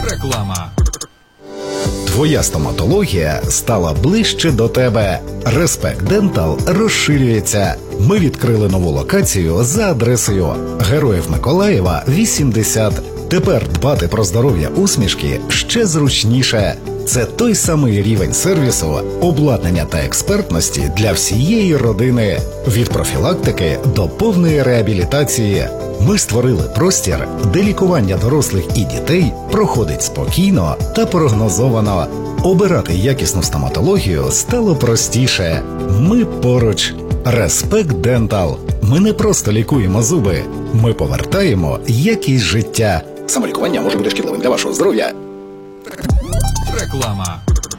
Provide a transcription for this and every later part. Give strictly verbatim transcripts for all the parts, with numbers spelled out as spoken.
Реклама. Твоя стоматологія стала ближче до тебе. Респект Дентал розширюється. Ми відкрили нову локацію за адресою Героїв Миколаєва, вісімдесят. Тепер дбати про здоров'я усмішки ще зручніше. Це той самий рівень сервісу, обладнання та експертності для всієї родини. Від профілактики до повної реабілітації. Ми створили простір, де лікування дорослих і дітей проходить спокійно та прогнозовано. Обирати якісну стоматологію стало простіше. Ми поруч. Респект Дентал. Ми не просто лікуємо зуби. Ми повертаємо якість життя. Самолікування може бути шкідливим для вашого здоров'я. Реклама.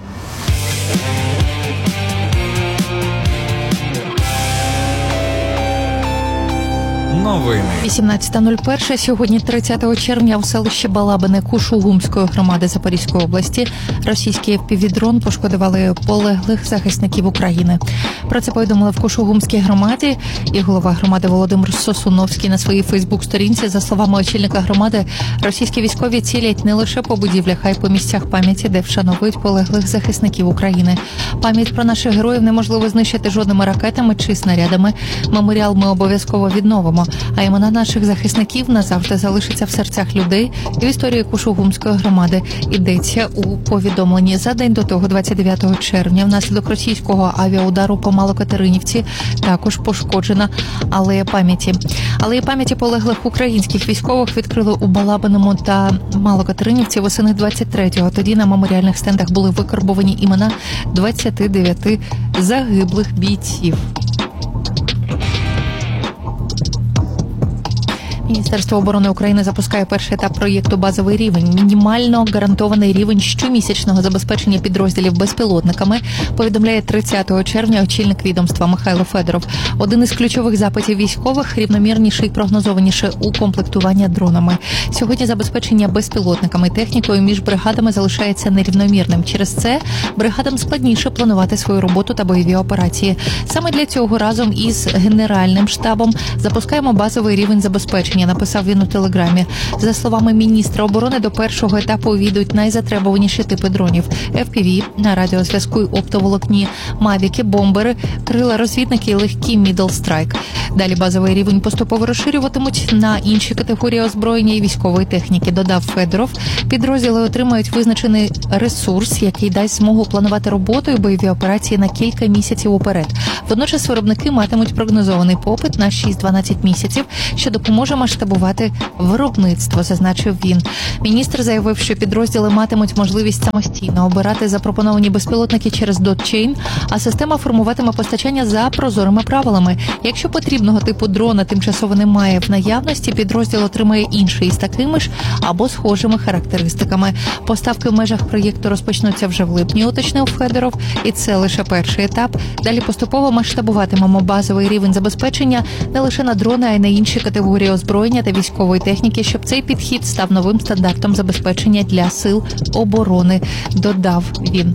Новини. вісімнадцята нуль один. Сьогодні, тридцятого червня, у селищі Балабине Кушугумської громади Запорізької області російський еф пі ві-дрон пошкодували полеглих захисників України. Про це повідомили в Кушугумській громаді і голова громади Володимир Сосуновський на своїй фейсбук-сторінці. За словами очільника громади, російські військові цілять не лише по будівлях, а й по місцях пам'яті, де вшановують полеглих захисників України. Пам'ять про наших героїв неможливо знищити жодними ракетами чи снарядами. Меморіал ми обов'язково відновимо. А імена наших захисників назавжди залишаться в серцях людей і в історії Кушугумської громади. Йдеться у повідомленні. За день до того, двадцять дев'ятого червня, внаслідок російського авіаудару по Малокатеринівці також пошкоджена алея пам'яті. Алеї пам'яті полеглих українських військових відкрили у Балабиному та Малокатеринівці восени двадцять третього. Тоді на меморіальних стендах були викарбовані імена двадцяти дев'яти загиблих бійців. Міністерство оборони України запускає перший етап проєкту «Базовий рівень» – мінімально гарантований рівень щомісячного забезпечення підрозділів безпілотниками, повідомляє тридцятого червня очільник відомства Михайло Федоров. Один із ключових запитів військових – рівномірніше і прогнозованіше укомплектування дронами. Сьогодні забезпечення безпілотниками і технікою між бригадами залишається нерівномірним. Через це бригадам складніше планувати свою роботу та бойові операції. Саме для цього разом із Генеральним штабом запускаємо базовий рівень забезпечення, написав він у телеграмі. За словами міністра оборони, до першого етапу увійдуть найзатребуваніші типи дронів – еф пі ві на радіозв'язку й оптоволокні, мавіки, бомбери, крила-розвідники і легкі мідл страйк. Далі базовий рівень поступово розширюватимуть на інші категорії озброєння і військової техніки, додав Федоров. Підрозділи отримають визначений ресурс, який дасть змогу планувати роботу і бойові операції на кілька місяців уперед. Водночас виробники матимуть прогнозований попит на шість-дванадцять місяців, що допоможе масштабувати виробництво, зазначив він. Міністр заявив, що підрозділи матимуть можливість самостійно обирати запропоновані безпілотники через дотчейн, а система формуватиме постачання за прозорими правилами. Якщо потрібного типу дрона тимчасово немає в наявності, підрозділ отримає інший із такими ж або схожими характеристиками. Поставки в межах проєкту розпочнуться вже в липні, уточнив Федоров, і це лише перший етап. Далі поступово масштабуватимемо базовий рівень забезпечення не лише на дрони, а й на інші категорії озброєння та військової техніки, щоб цей підхід став новим стандартом забезпечення для сил оборони, додав він.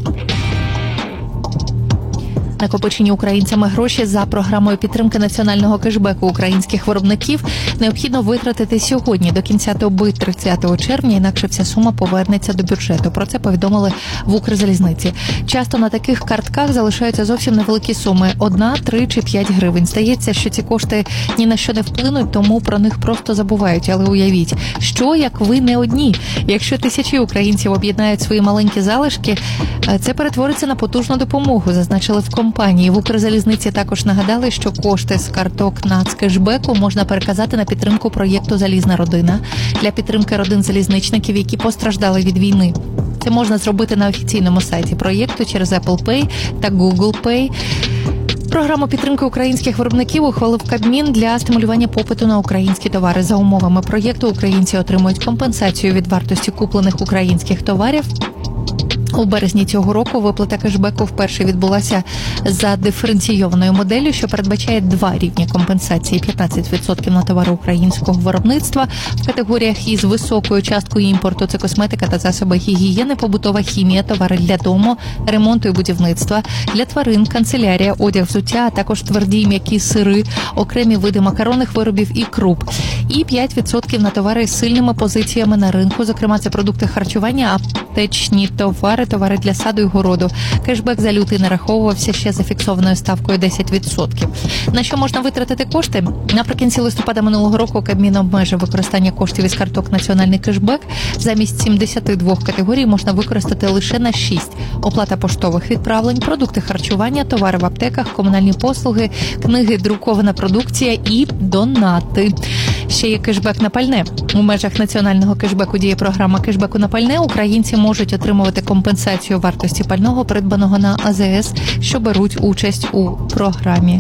Накопичені українцями гроші за програмою підтримки національного кешбеку українських виробників необхідно витратити сьогодні, до кінця доби тридцятого червня, інакше вся сума повернеться до бюджету. Про це повідомили в Укрзалізниці. Часто на таких картках залишаються зовсім невеликі суми – одна, три чи п'ять гривень. Здається, що ці кошти ні на що не вплинуть, тому про них просто забувають. Але уявіть, що як ви не одні. Якщо тисячі українців об'єднають свої маленькі залишки, це перетвориться на потужну допомогу, зазначили в компанії. Компанії в Укрзалізниці також нагадали, що кошти з карток нацкешбеку можна переказати на підтримку проєкту «Залізна родина» для підтримки родин залізничників, які постраждали від війни. Це можна зробити на офіційному сайті проєкту через Apple Pay та Google Pay. Програму підтримки українських виробників ухвалив Кабмін для стимулювання попиту на українські товари. За умовами проєкту українці отримують компенсацію від вартості куплених українських товарів У березні цього року виплата кешбеку вперше відбулася за диференційованою моделлю, що передбачає два рівні компенсації: п'ятнадцять відсотків на товари українського виробництва в категоріях із високою часткою імпорту – це косметика та засоби гігієни, побутова хімія, товари для дому, ремонту і будівництва, для тварин, канцелярія, одяг, взуття, а також тверді і м'які сири, окремі види макаронних виробів і круп. І п'ять відсотків на товари з сильними позиціями на ринку, зокрема це продукти харчування, аптечні товари, товари для саду і городу. Кешбек за лютий нараховувався ще за фіксованою ставкою десять відсотків. На що можна витратити кошти? Наприкінці листопада минулого року Кабмін обмежив використання коштів із карток «Національний кешбек». Замість сімдесят два категорій можна використати лише на шість. Оплата поштових відправлень, продукти харчування, товари в аптеках, комунальні послуги, книги, друкована продукція і донати. Ще є кешбек на пальне. У межах національного кешбеку діє програма кешбеку на пальне. Українці можуть отримувати компенсацію вартості пального, придбаного на А З С, що беруть участь у програмі.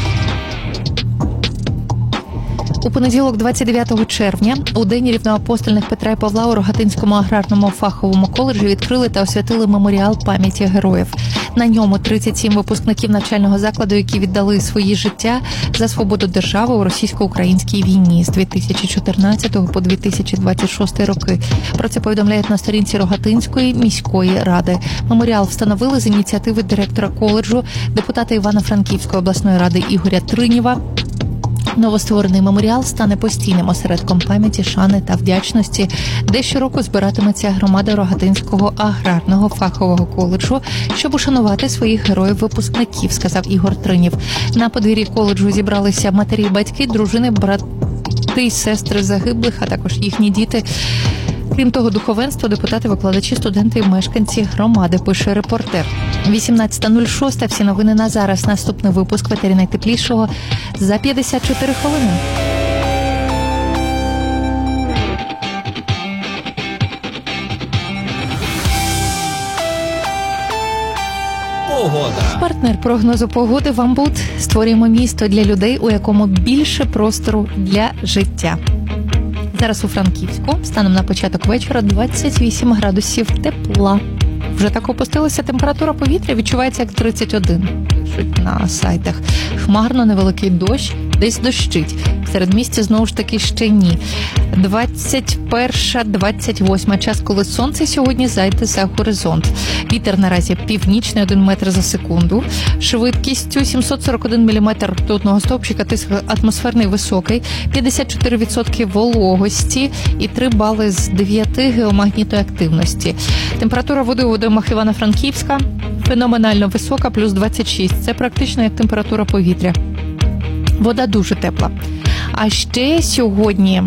У понеділок, двадцять дев'ятого червня, у День рівноапостольних Петра і Павла у Рогатинському аграрному фаховому коледжі відкрили та освятили меморіал пам'яті героїв. На ньому тридцять сім випускників навчального закладу, які віддали свої життя за свободу держави у російсько-українській війні з дві тисячі чотирнадцятого по дві тисячі двадцять шостий роки. Про це повідомляють на сторінці Рогатинської міської ради. Меморіал встановили з ініціативи директора коледжу, депутата Івано-Франківської обласної ради Ігоря Триніва. Новостворений меморіал стане постійним осередком пам'яті, шани та вдячності, де щороку збиратиметься громада Рогатинського аграрного фахового коледжу, щоб ушанувати своїх героїв-випускників, сказав Ігор Тринів. На подвір'ї коледжу зібралися матері і батьки, дружини, брати і сестри загиблих, а також їхні діти. Крім того, духовенство, депутати, викладачі, студенти і мешканці громади, пише репортер. вісімнадцята нуль шість. Всі новини на зараз. Наступний випуск «Ветері найтеплішого» за п'ятдесят чотири хвилини. Погода. Партнер прогнозу погоди «Вамбут». Створюємо місто для людей, у якому більше простору для життя. Зараз у Франківську, станом на початок вечора, двадцять вісім градусів тепла. Вже так опустилася температура повітря, відчувається як тридцять один, пишуть на сайтах. Хмарно, невеликий дощ, десь дощить. В середмісті знову ж таки ще ні. двадцять перша двадцять восьма час, коли сонце сьогодні зайде за горизонт. Вітер наразі північний, один метр за секунду. Швидкістю сімсот сорок один міліметр ртутного стовпчика, тиск атмосферний високий, п'ятдесят чотири відсотки вологості і три бали з дев'яти геомагнітної активності. Температура води у водоймах Івано-Франківська феноменально висока, плюс двадцять шість. Це практично як температура повітря. Вода дуже тепла. А ще сьогодні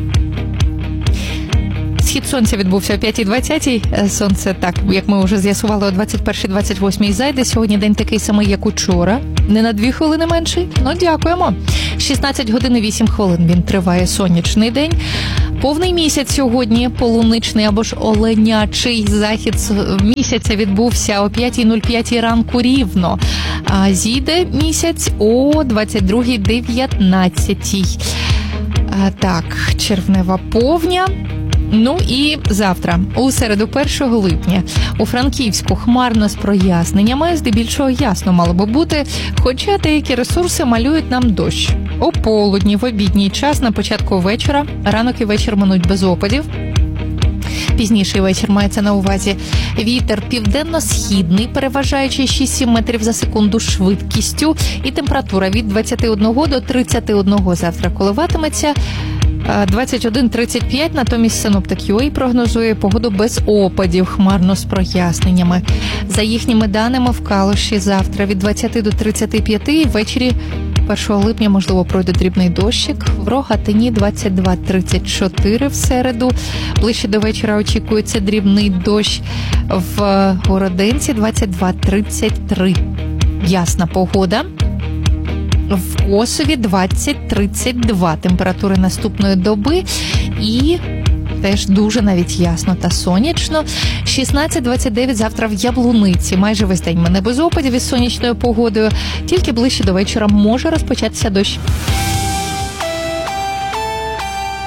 схід сонця відбувся о п'ятій двадцятій. Сонце, так, як ми вже з'ясували, о двадцять першій двадцять восьмій зайде. Сьогодні день такий самий, як учора. Не на дві хвилини менший. Ну, дякуємо. шістнадцять годин і вісім хвилин він триває, сонячний день. Повний місяць сьогодні, полуничний або ж оленячий захід місяця відбувся о п'ятій нуль п'ять ранку рівно. А зійде місяць о двадцять другій дев'ятнадцятій. А, так, червнева повня. Ну і завтра, у середу першого липня, у Франківську хмарно з проясненнями, здебільшого ясно мало би бути, хоча деякі ресурси малюють нам дощ. О полудні, в обідній час, на початку вечора, ранок і вечір минуть без опадів. Пізніший вечір мається на увазі. Вітер південно-східний, переважаючи шість-сім метрів за секунду швидкістю, і температура від двадцяти одного до тридцяти одного завтра коливатиметься. двадцять один тридцять п'ять, натомість синоптик ю ей прогнозує погоду без опадів, хмарно з проясненнями. За їхніми даними, в Калуші завтра від двадцяти до тридцяти п'яти, і ввечері першого липня, можливо, пройде дрібний дощик. В Рогатині двадцять два тридцять чотири в середу. Ближче до вечора очікується дрібний дощ. В Городенці двадцять два тридцять три. Ясна погода. В Косові двадцять тридцять два температури наступної доби і теж дуже навіть ясно та сонячно. шістнадцять двадцять дев'ять завтра в Яблуниці. Майже весь день мене без опадів із сонячною погодою. Тільки ближче до вечора може розпочатися дощ.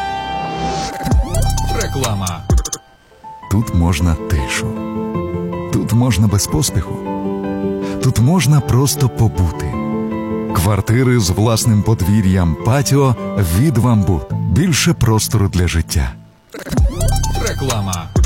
Реклама. Тут можна тишу. Тут можна без поспіху. Тут можна просто побути. Квартири з власним подвір'ям, патіо від «Вамбут». Більше простору для життя. Реклама.